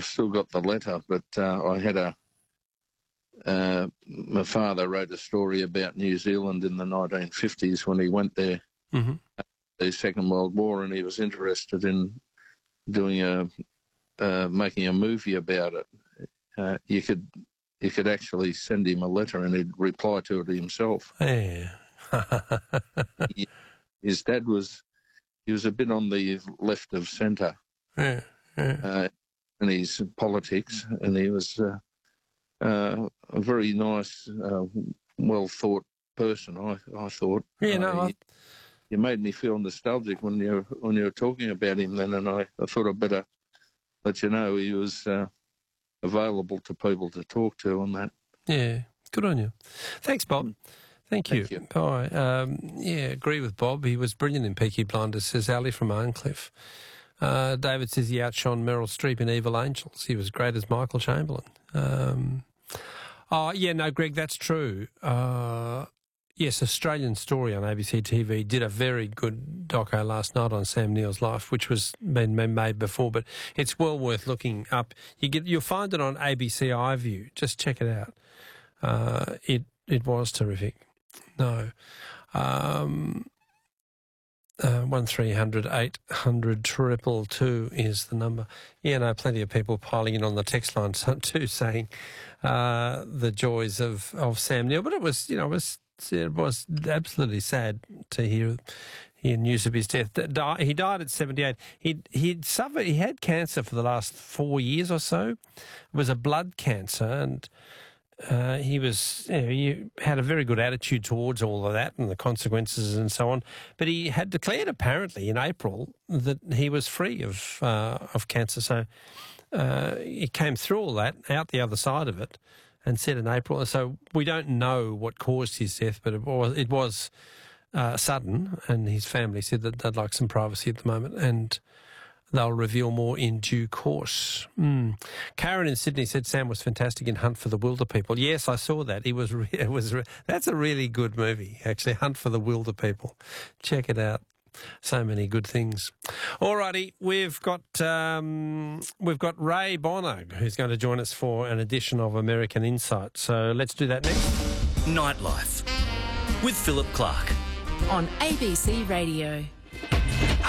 I've still got the letter, but I had my father wrote a story about New Zealand in the 1950s when he went there, the Second World War, and he was interested in doing making a movie about it. You could actually send him a letter and he'd reply to it himself. Yeah. His dad he was a bit on the left of centre in his politics, and he was a very nice, well-thought person, I thought. You made me feel nostalgic when you were talking about him then, and I thought I'd better let you know he was available to people to talk to on that. Yeah, good on you. Thanks, Bob. Thank you. Bye. Agree with Bob. He was brilliant in Peaky Blinders, says Ali from Arncliffe. David says he outshone Meryl Streep in Evil Angels. He was great as Michael Chamberlain. Greg, that's true. Yes, Australian Story on ABC TV did a very good doco last night on Sam Neill's life, which was been made before, but it's well worth looking up. You'll find it on ABC iView. Just check it out. It was terrific. No. 1300 800 222 is the number. Yeah, no, plenty of people piling in on the text line too, saying the joys of Sam Neill. But it was absolutely sad to hear news of his death. He died at 78. He had cancer for the last 4 years or so. It was a blood cancer, and he had a very good attitude towards all of that and the consequences and so on. But he had declared apparently in April that he was free of cancer. So he came through all that, out the other side of it, and said in April. So we don't know what caused his death, but it was sudden. And his family said that they'd like some privacy at the moment, and they'll reveal more in due course. Karen in Sydney said Sam was fantastic in Hunt for the Wilder People. Yes, I saw that. That's a really good movie, actually, Hunt for the Wilder People. Check it out. So many good things. Alrighty, we've got Ray Bonner, who's going to join us for an edition of American Insight. So let's do that next. Nightlife with Philip Clark on ABC Radio.